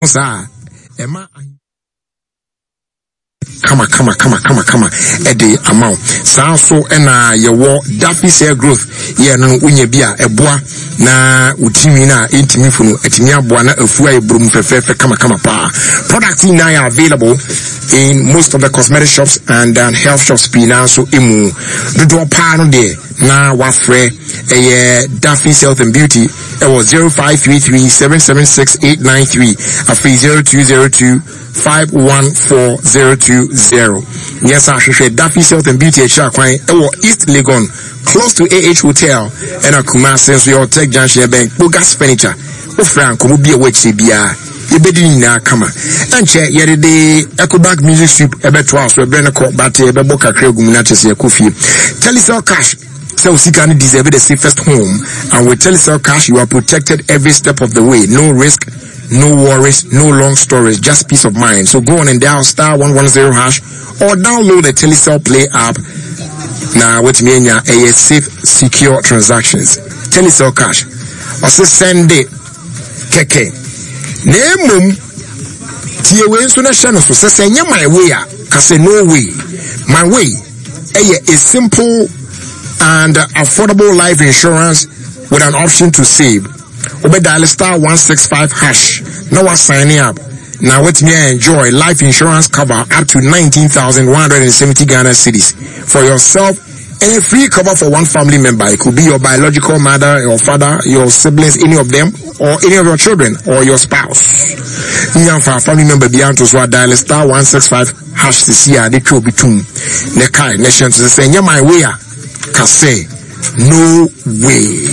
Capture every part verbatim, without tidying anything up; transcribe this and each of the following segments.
Sa Emma Kama kama kama kama kama ede amount saa so na ye wo Daffy Hair Growth ye no unye bia eboa na utimi na intimi funu etimi aboa na afua ebrum fefefe kama kama pa products na are available in most of the cosmetic shops and uh, health shops pina so emu do pa no de na wafre eh Daffy Health and Beauty it was zero five three three seven seven six eight nine three afi zero two zero two five one four zero two zero. Yes, I should Daffy Health and Beauty at Shakwan, or East Legon, close to A H Hotel, and a Kumasi, so your tech junction bank, Bogas Furniture, or Frank, will be a witch, C B R. You better now come and check yet the Ecobank Music Soup, a better house, where Brenner Court, Batty, a Boca Creguminatus, a coffee. Telecel Cash. So Sikani deserve the safest home, and with Telecel Cash, you are protected every step of the way. No risk, no worries, no long stories, just peace of mind. So go on and dial star one one zero hash or download the Telecel Play app. Now, what mean ya a safe, secure transactions. Telecel Cash. Also send it. Keke. Name tie we so na hye no so se se nya my way a ka se no way. My way eh is simple and affordable life insurance with an option to save. Obe dial star one six five hash. Now we're signing up. Now let me enjoy life insurance cover up to nineteen thousand one hundred seventy Ghana cedis for yourself and a free cover for one family member. It could be your biological mother, your father, your siblings, any of them, or any of your children, or your spouse. Young for a family member beyond to swat dial star one six five hash to see how they could be tuned. Nekai nation to say, yeah, my way, can say, no way.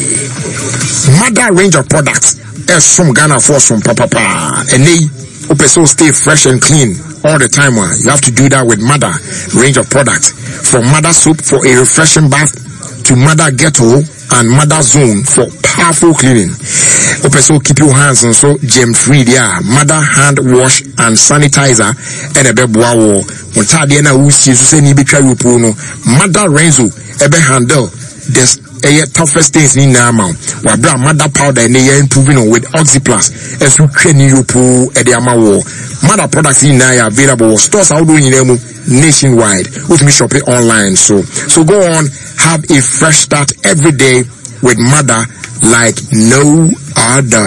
Mother range of products as from Ghana for some papa and they also stay fresh and clean all the time. You have to do that with Mother range of products, from Mother soap for a refreshing bath to Mother Ghetto and Mother Zone for powerful cleaning. Also keep your hands and so gem free there. Mother hand wash and sanitizer and a bebwa when Tadiana who sees to say Nibitra Yupuno Mother Renzo ebe handle this a toughest things in now. Wabra Mother powder and they are improving on with Oxyplus as we train you po at the Amawo. Mother products in now available stores out doing them nationwide with me shopping online. So so go on, have a fresh start every day with Mother like no other.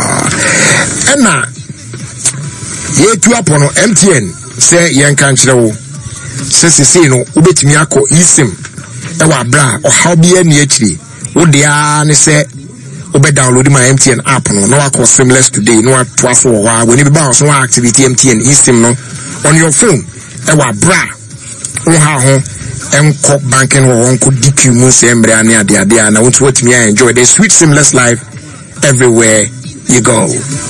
And now ye to up on M T N say yan can't know says you know ubet miako isim ewa bra or how be any actually what they are and say obe download my M T N app no no call seamless today no twice for while when you bounce no activity M T N isim no on your phone ewa bra oh how enko banking or uncle D Q Musa Embre near the idea and I want to what me enjoy the sweet seamless life everywhere you go.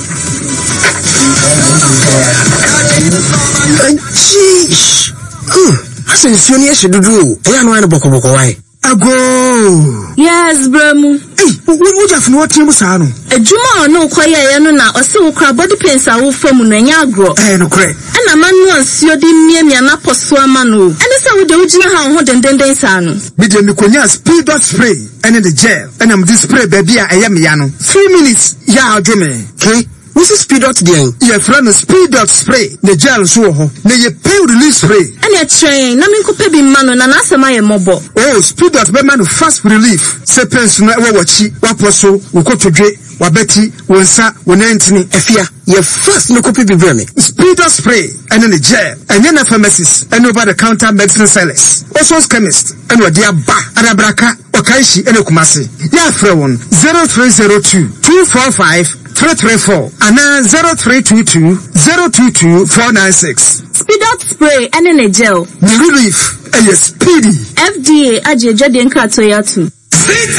Jeez. I said, Sonia should do. I know boko boko why. Ago. Yes, Bremu. Hey, what would you have what you sano? A Juma no kwaya yanuna or so crab body pains are all from Nanyagro. I no cray. And a man once you didn't me an apostle manu. And it's how the original how then then sano. Medium Niconia speed dot spray and in the jail. And I'm this spray baby I am yano. Three minutes, ya dreaming. Okay? What's the speed dot then? Your friend speed dot spray. The jail so ho. Ne ye pay release spray. And a train, namin ko pebi mano na nasa my mobo. Oh, speed dot be man fast relief. Se pensu na wa wachi, waposo, ukotodwe, wabeti, wensa, wenentini, efia. Ye first no copy be very. Speed dot spray and in the jail. And then a pharmacist and over the counter medicine sellers. Also chemist and what dear ba arabraka okaishi and okumasi. Ya frewon zero three zero two two four five three three four and now zero three two two zero two two four nine six. Speed out spray and in a gel. The relief and a speedy. F D A aje jadi nkratoya tu.